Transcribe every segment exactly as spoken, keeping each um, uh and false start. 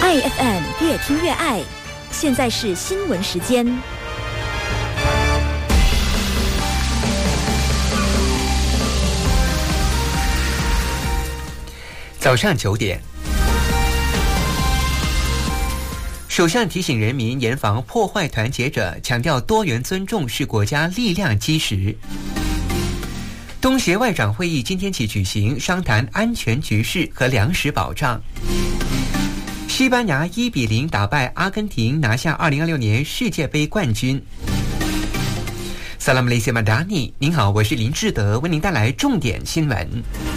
爱 F M 越听越爱，现在是新闻时间。 早上九点，首相提醒人民严防破坏团结者，强调多元尊重是国家力量基石。东协外长会议今天起举行，商谈安全局势和粮食保障。西班牙一比零打败阿根廷，拿下二零二六年世界杯冠军。萨拉姆雷西马达尼，您好，我是林志德，为您带来重点新闻。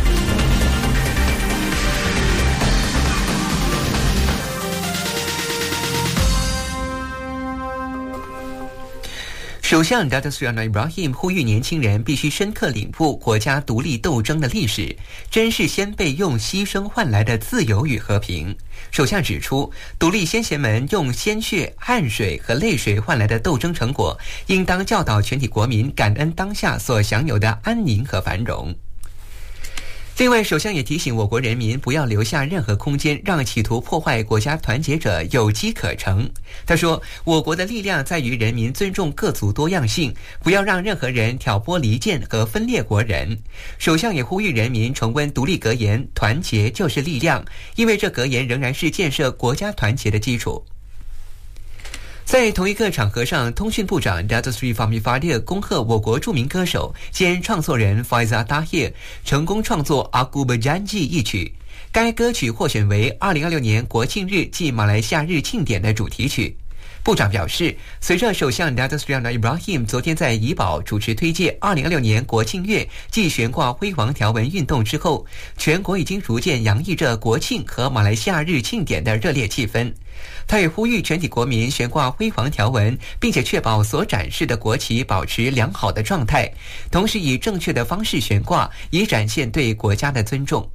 首相 Datuk Seri Anwar Ibrahim 呼吁年轻人必须深刻领悟国家独立斗争的历史，珍视先辈用牺牲换来的自由与和平。首相指出，独立先贤们用鲜血、汗水和泪水换来的斗争成果，应当教导全体国民感恩当下所享有的安宁和繁荣。另外，首相也提醒我国人民不要留下任何空间，让企图破坏国家团结者有机可乘。他说，我国的力量在于人民尊重各族多样性，不要让任何人挑拨离间和分裂国人。首相也呼吁人民重温独立格言，团结就是力量，因为这格言仍然是建设国家团结的基础。在同一个场合上，通讯部长 Datuk Seri Fahmi Fadzil 恭贺我国著名歌手兼创作人 Faizal Tahir 成功创作 Aku Berjanji 一曲，该歌曲获选为二零二六年国庆日暨马来西亚日庆典的主题曲。部长表示，随着首相 Datuk Seri Anwar Ibrahim 昨天在怡保主持推介二零二六年国庆月暨悬挂辉煌条纹运动之后，全国已经逐渐洋溢着国庆和马来西亚日庆典的热烈气氛。他也呼吁全体国民悬挂辉煌条纹，并且确保所展示的国旗保持良好的状态，同时以正确的方式悬挂，以展现对国家的尊重。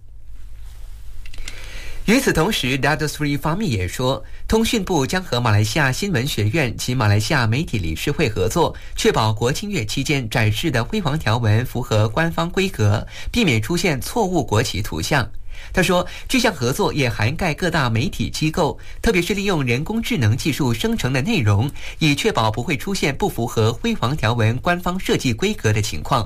与此同时 Datuk Seri Fahmi 也说，通讯部将和马来西亚新闻学院及马来西亚媒体理事会合作，确保国庆月期间展示的辉煌条纹符合官方规格，避免出现错误国旗图像。他说，这项合作也涵盖各大媒体机构，特别是利用人工智能技术生成的内容，以确保不会出现不符合辉煌条纹官方设计规格的情况。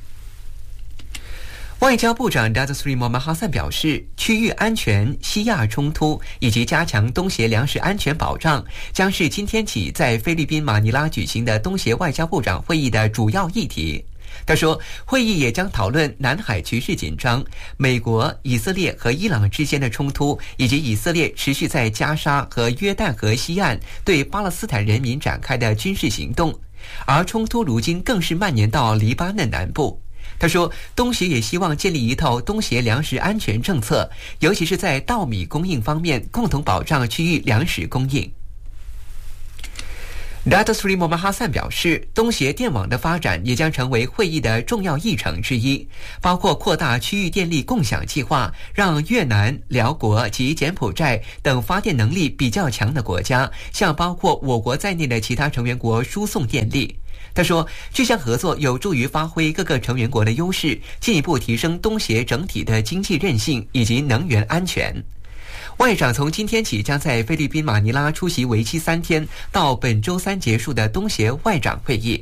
外交部长 Datuk Seri Mohamad Hassan 表示，区域安全、西亚冲突以及加强东协粮食安全保障将是今天起在菲律宾马尼拉举行的东协外交部长会议的主要议题。他说，会议也将讨论南海局势紧张、美国、以色列和伊朗之间的冲突，以及以色列持续在加沙和约旦河西岸对巴勒斯坦人民展开的军事行动，而冲突如今更是蔓延到黎巴嫩南部。他说，东协也希望建立一套东协粮食安全政策，尤其是在稻米供应方面，共同保障区域粮食供应。Datuk Seri Mohamad Hassan 表示，东协电网的发展也将成为会议的重要议程之一，包括扩大区域电力共享计划，让越南、辽国及柬埔寨等发电能力比较强的国家向包括我国在内的其他成员国输送电力。他说，这项合作有助于发挥各个成员国的优势，进一步提升东协整体的经济韧性以及能源安全。外长从今天起将在菲律宾马尼拉出席为期三天到本周三结束的东协外长会议。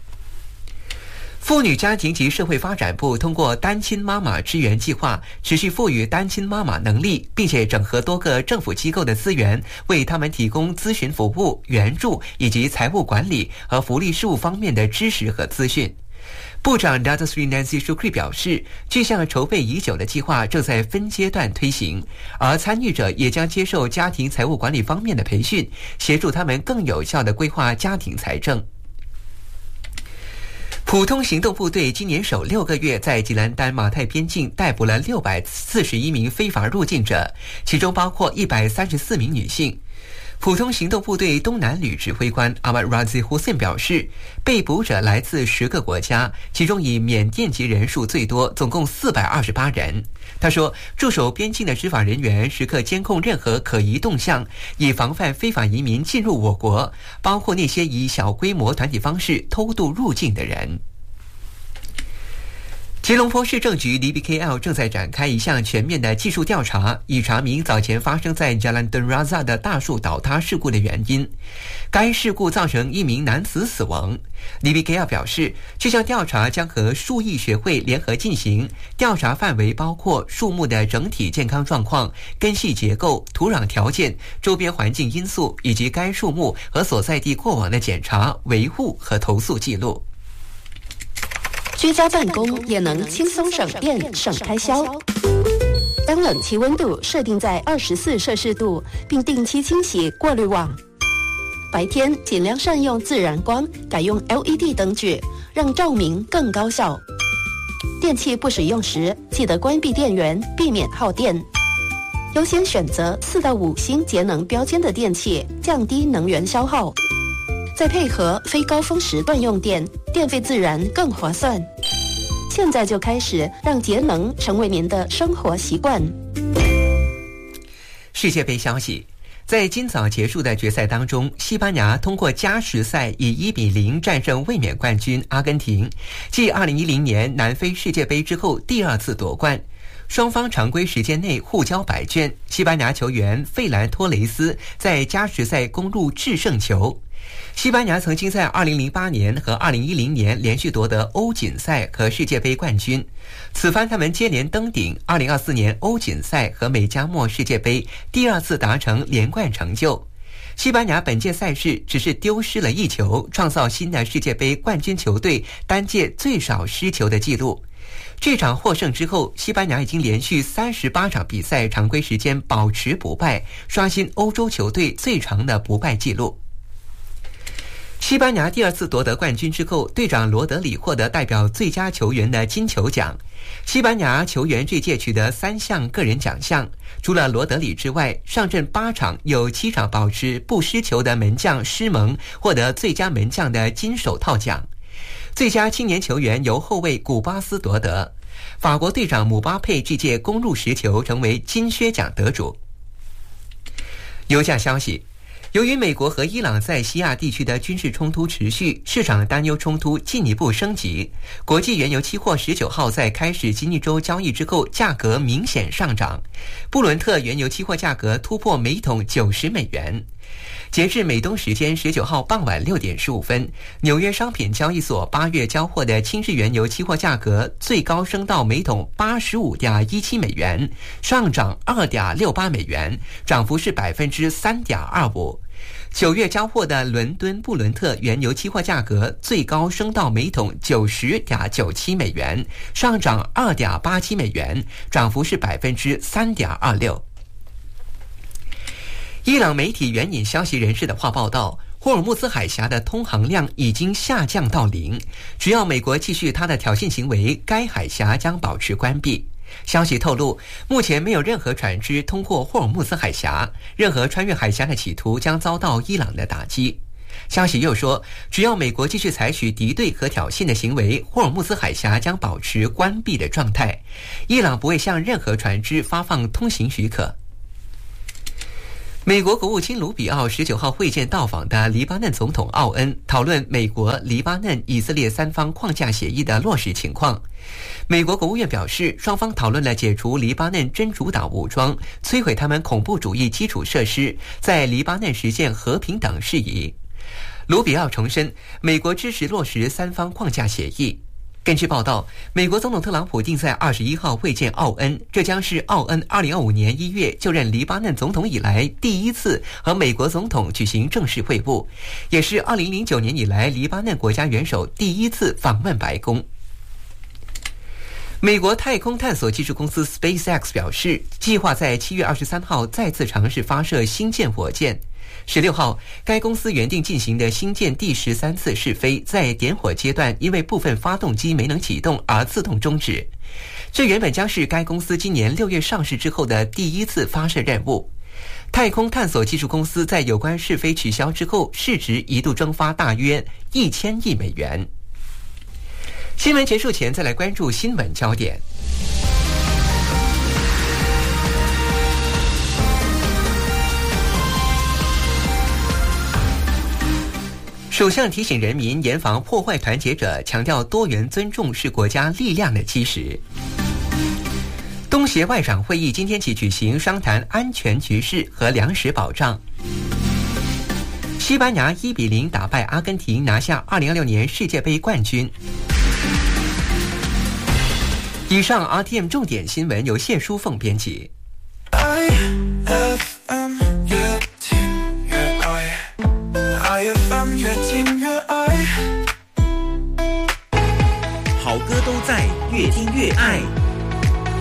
妇女家庭及社会发展部通过单亲妈妈支援计划，持续赋予单亲妈妈能力，并且整合多个政府机构的资源，为他们提供咨询服务、援助以及财务管理和福利事务方面的知识和资讯。部长 Datuk Seri Nancy Shukri 表示，这项筹备已久的计划正在分阶段推行，而参与者也将接受家庭财务管理方面的培训，协助他们更有效地规划家庭财政。普通行动部队今年首六个月在吉兰丹马泰边境逮捕了六百四十一名非法入境者，其中包括一百三十四名女性。普通行动部队东南旅指挥官 Ahmad Razi Hussein 表示，被捕者来自十个国家，其中以缅甸籍人数最多，总共四百二十八人。他说，驻守边境的执法人员时刻监控任何可疑动向，以防范非法移民进入我国，包括那些以小规模团体方式偷渡入境的人。 吉隆坡市政局 D B K L 正在展开一项全面的技术调查，以查明早前发生在 Jalan Tun Razak 的大树倒塌事故的原因。该事故造成一名男子死亡。D B K L 表示，这项调查将和树艺学会联合进行，调查范围包括树木的整体健康状况、根系结构、土壤条件、周边环境因素，以及该树木和所在地过往的检查、维护和投诉记录。 居家办公也能轻松省电省开销。将冷气温度设定在二十四摄氏度，并定期清洗过滤网。白天尽量善用自然光，改用 L E D 灯具，让照明更高效。电器不使用时，记得关闭电源，避免耗电。优先选择四到五星节能标签的电器，降低能源消耗。再配合非高峰时段用电，电费自然更划算。现在就开始让节能成为您的生活习惯。 世界杯消息，在今早结束的决赛当中，西班牙通过加时赛以一比零战胜卫冕冠军阿根廷，继二零一零年南非世界杯之后第二次夺冠。双方常规时间内互交白卷，西班牙球员费兰托雷斯在加时赛攻入制胜球。西班牙曾经在二零零八年和二零一零年连续夺得欧锦赛和世界杯冠军，此番他们接连登顶二零二四年欧锦赛和美加墨世界杯，第二次达成连冠成就。西班牙本届赛事只是丢失了一球，创造新的世界杯冠军球队单届最少失球的纪录。这场获胜之后，西班牙已经连续三十八场比赛常规时间保持不败，刷新欧洲球队最长的不败纪录。西班牙第二次夺得冠军之后，队长罗德里获得代表最佳球员的金球奖。西班牙球员这届取得三项个人奖项，除了罗德里之外，上阵八场有七场保持不失球的门将施蒙获得最佳门将的金手套奖。最佳青年球员由后卫古巴斯夺得。法国队长姆巴佩这届攻入十球，成为金靴奖得主。油价消息，由于美国和伊朗在西亚地区的军事冲突持续，市场担忧冲突进一步升级。国际原油期货十九号在开始经济周交易之后，价格明显上涨。布伦特原油期货价格突破每桶九十美元。截至美东时间十九号傍晚六点十五分，纽约商品交易所八月交货的轻质原油期货价格最高升到每桶八十五点一七美元，上涨二点六八美元，涨幅是百分之三点二五。九月交货的伦敦布伦特原油期货价格最高升到每桶九十点九七美元，上涨二点八七美元，涨幅是百分之三点二六。伊朗媒体援引消息人士的话报道，霍尔木兹海峡的通航量已经下降到零，只要美国继续它的挑衅行为，该海峡将保持关闭。消息透露，目前没有任何船只通过霍尔木兹海峡，任何穿越海峡的企图将遭到伊朗的打击。消息又说，只要美国继续采取敌对和挑衅的行为，霍尔木兹海峡将保持关闭的状态，伊朗不会向任何船只发放通行许可。美国国务卿卢比奥十九号会见到访的黎巴嫩总统奥恩，讨论美国、黎巴嫩、以色列三方框架协议的落实情况。美国国务院表示，双方讨论了解除黎巴嫩真主党武装、摧毁他们恐怖主义基础设施、在黎巴嫩实现和平等事宜。卢比奥重申，美国支持落实三方框架协议。根据报道，美国总统特朗普定在二十一号会见奥恩，这将是奥恩二零二五年一月就任黎巴嫩总统以来第一次和美国总统举行正式会晤，也是二零零九年以来黎巴嫩国家元首第一次访问白宫。美国太空探索技术公司 SpaceX 表示，计划在七月二十三号再次尝试发射星舰火箭。十六号，该公司原定进行的星舰第十三次试飞，在点火阶段因为部分发动机没能启动而自动终止。这原本将是该公司今年六月上市之后的第一次发射任务。太空探索技术公司在有关试飞取消之后，市值一度蒸发大约一千亿美元。新闻结束前，再来关注新闻焦点。 首相提醒人民严防破坏团结者，强调多元尊重是国家力量的基石。东协外长会议今天起举行，商谈安全局势和粮食保障。西班牙一比零打败阿根廷，拿下二零二六年世界杯冠军。以上 R T M 重点新闻由谢淑凤编辑。 I F M 越听越爱 I F M 越听越爱， 好歌都在越听越爱。